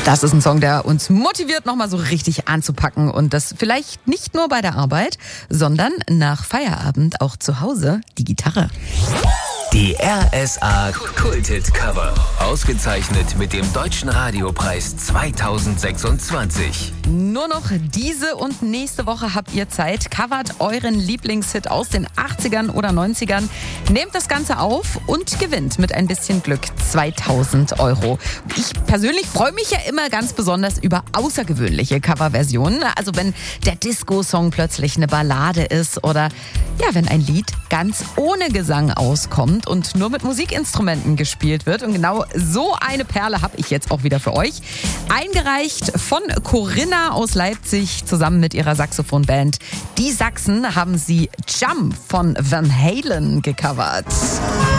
Das ist ein Song, der uns motiviert, nochmal so richtig anzupacken und das vielleicht nicht nur bei der Arbeit, sondern nach Feierabend auch zu Hause die Gitarre. Die RSA Kulthit Cover. Ausgezeichnet mit dem Deutschen Radiopreis 2026. Nur noch diese und nächste Woche habt ihr Zeit. Covert euren Lieblingshit aus den 80ern oder 90ern. Nehmt das Ganze auf und gewinnt mit ein bisschen Glück 2.000 €. Ich persönlich freue mich ja immer ganz besonders über außergewöhnliche Coverversionen. Also wenn der Disco-Song plötzlich eine Ballade ist oder ja, wenn ein Lied ganz ohne Gesang auskommt und nur mit Musikinstrumenten gespielt wird. Und genau so eine Perle habe ich jetzt auch wieder für euch. Eingereicht von Corinna aus Leipzig zusammen mit ihrer Saxophonband. Die Sachsen haben sie Jump von Van Halen gecovert.